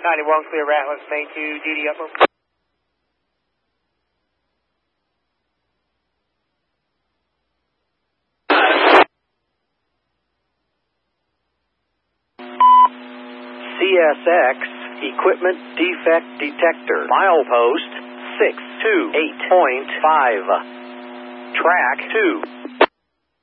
91 clear Rattlers, main 2, DD upper. CSX Equipment Defect Detector. Milepost 628.5. Track 2.